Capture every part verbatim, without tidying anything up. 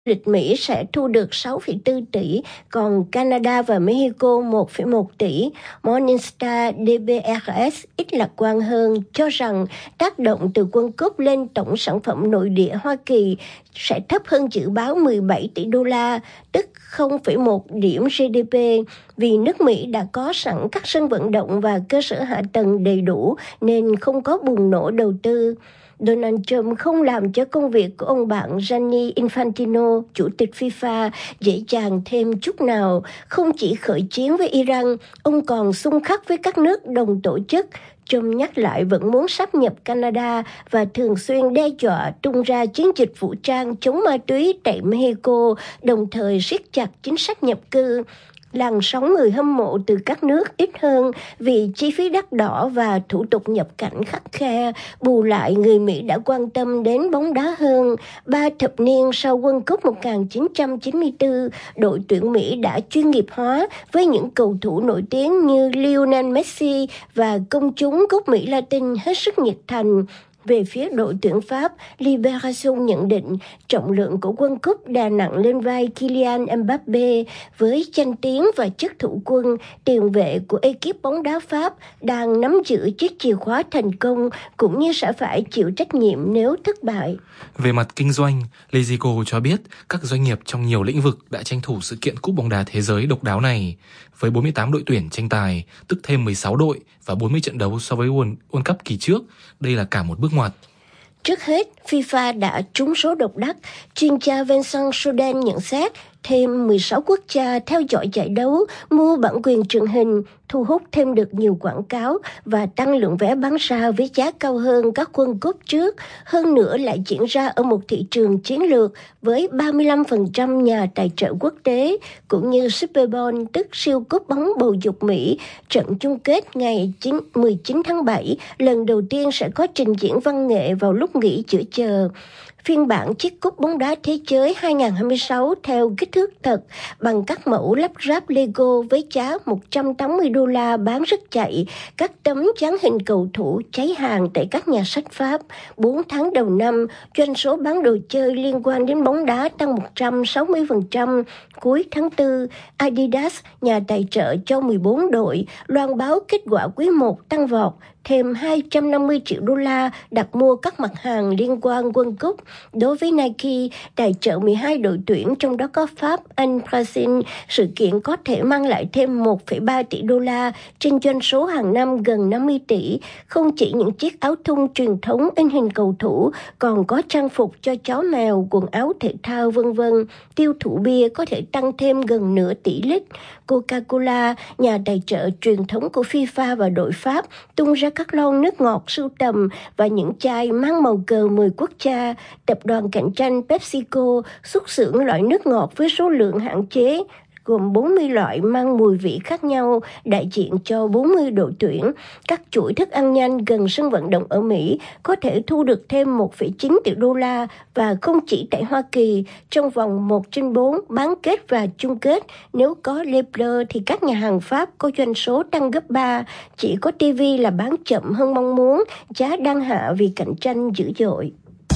lịch Mỹ sẽ thu được sáu phẩy bốn tỷ, còn Canada và Mexico một phẩy một tỷ. Morningstar đê bê rờ ét ít lạc quan hơn, cho rằng tác động từ quân cúp lên tổng sản phẩm nội địa Hoa Kỳ sẽ thấp hơn dự báo mười bảy tỷ đô la, tức không phẩy một điểm giê đê pê, vì nước Mỹ đã có sẵn các sân vận động và cơ sở hạ tầng đầy đủ nên không có bùng nổ đầu tư. Donald Trump không làm cho công việc của ông bạn Gianni Infantino, chủ tịch FIFA, dễ dàng thêm chút nào. Không chỉ khởi chiến với Iran, ông còn xung khắc với các nước đồng tổ chức. Trump nhắc lại vẫn muốn sáp nhập Canada và thường xuyên đe dọa tung ra chiến dịch vũ trang chống ma túy tại Mexico, đồng thời siết chặt chính sách nhập cư. Làn sóng người hâm mộ từ các nước ít hơn vì chi phí đắt đỏ và thủ tục nhập cảnh khắt khe. Bù lại, người Mỹ đã quan tâm đến bóng đá hơn. Ba thập niên sau World Cup một nghìn chín trăm chín mươi tư, đội tuyển Mỹ đã chuyên nghiệp hóa với những cầu thủ nổi tiếng như Lionel Messi và công chúng gốc Mỹ Latin hết sức nhiệt thành. Về phía đội tuyển Pháp, Libération nhận định trọng lượng của World Cup đè nặng lên vai Kylian Mbappé. Với danh tiếng và chức thủ quân, tiền vệ của ekip bóng đá Pháp đang nắm giữ chiếc chìa khóa thành công cũng như sẽ phải chịu trách nhiệm nếu thất bại. Về mặt kinh doanh, Lezico cho biết các doanh nghiệp trong nhiều lĩnh vực đã tranh thủ sự kiện Cúp bóng đá thế giới độc đáo này. Với bốn mươi tám đội tuyển tranh tài, tức thêm mười sáu đội và bốn mươi trận đấu so với World, World Cup kỳ trước, đây là cả một bước ngoặt. Trước hết, FIFA đã trúng số độc đắc. Chuyên gia Vincent Soden nhận xét thêm mười sáu quốc gia theo dõi giải đấu, mua bản quyền truyền hình, thu hút thêm được nhiều quảng cáo và tăng lượng vé bán ra với giá cao hơn các World Cup trước. Hơn nữa lại diễn ra ở một thị trường chiến lược với ba mươi lăm phần trăm nhà tài trợ quốc tế, cũng như Super Bowl, tức siêu cúp bóng bầu dục Mỹ, trận chung kết ngày mười chín tháng bảy, lần đầu tiên sẽ có trình diễn văn nghệ vào lúc nghỉ giữa giờ. Phiên bản chiếc cúp bóng đá thế giới hai không hai sáu theo kích thước thật bằng các mẫu lắp ráp Lego với giá một trăm tám mươi đô la bán rất chạy. Các tấm dán hình cầu thủ cháy hàng tại các nhà sách Pháp. bốn tháng đầu năm, doanh số bán đồ chơi liên quan đến bóng đá tăng một trăm sáu mươi phần trăm. Cuối tháng tư, Adidas, nhà tài trợ cho mười bốn đội, loan báo kết quả quý một tăng vọt, thêm hai trăm năm mươi triệu đô la đặt mua các mặt hàng liên quan World Cup. Đối với Nike, tài trợ mười hai đội tuyển, trong đó có Pháp, Anh, Brazil, sự kiện có thể mang lại thêm một phẩy ba tỷ đô la trên doanh số hàng năm gần năm mươi tỷ. Không chỉ những chiếc áo thun truyền thống in hình cầu thủ, còn có trang phục cho chó mèo, quần áo thể thao, vân vân. Tiêu thụ bia có thể tăng thêm gần nửa tỷ lít. Coca-Cola, nhà tài trợ truyền thống của FIFA và đội Pháp, tung ra các lon nước ngọt sưu tầm và những chai mang màu cờ mười quốc gia. Tập đoàn cạnh tranh PepsiCo xuất xưởng loại nước ngọt với số lượng hạn chế, gồm bốn mươi loại mang mùi vị khác nhau, đại diện cho bốn mươi đội tuyển. Các chuỗi thức ăn nhanh gần sân vận động ở Mỹ có thể thu được thêm một phẩy chín tỷ đô la, và không chỉ tại Hoa Kỳ, trong vòng một trên bốn bán kết và chung kết, nếu có Le Bleu thì các nhà hàng Pháp có doanh số tăng gấp ba. Chỉ có ti vi là bán chậm hơn mong muốn, giá đang hạ vì cạnh tranh dữ dội.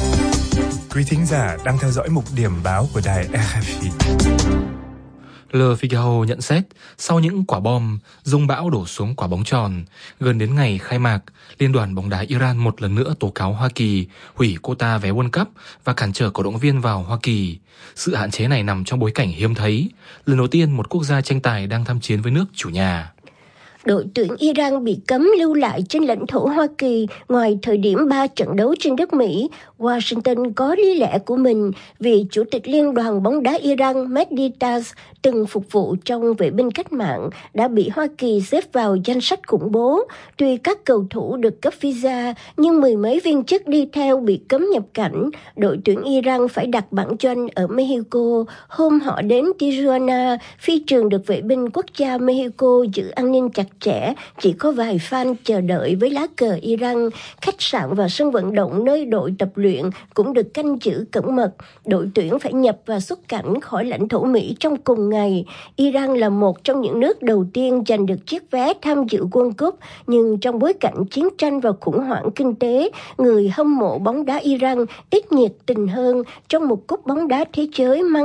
Quý thính giả đang theo dõi mục điểm báo của đài rờ ép i. Le Figaro nhận xét, sau những quả bom, dông bão đổ xuống quả bóng tròn, gần đến ngày khai mạc, Liên đoàn bóng đá Iran một lần nữa tố cáo Hoa Kỳ hủy quota vé World Cup và cản trở cổ động viên vào Hoa Kỳ. Sự hạn chế này nằm trong bối cảnh hiếm thấy, lần đầu tiên một quốc gia tranh tài đang tham chiến với nước chủ nhà. Đội tuyển Iran bị cấm lưu lại trên lãnh thổ Hoa Kỳ ngoài thời điểm ba trận đấu trên đất Mỹ. Washington có lý lẽ của mình vì Chủ tịch Liên đoàn bóng đá Iran Mehdi Taz, từng phục vụ trong vệ binh cách mạng, đã bị Hoa Kỳ xếp vào danh sách khủng bố. Tuy các cầu thủ được cấp visa, nhưng mười mấy viên chức đi theo bị cấm nhập cảnh. Đội tuyển Iran phải đặt bản doanh ở Mexico. Hôm họ đến Tijuana, phi trường được vệ binh quốc gia Mexico giữ an ninh chặt chẽ, chỉ có vài fan chờ đợi với lá cờ Iran. Khách sạn và sân vận động nơi đội tập luyện cũng được canh giữ cẩn mật. Đội tuyển phải nhập và xuất cảnh khỏi lãnh thổ Mỹ trong cùng ngày. Iran là một trong những nước đầu tiên giành được chiếc vé tham dự World Cup, nhưng trong bối cảnh chiến tranh và khủng hoảng kinh tế, người hâm mộ bóng đá Iran ít nhiệt tình hơn trong một cúp bóng đá thế giới mang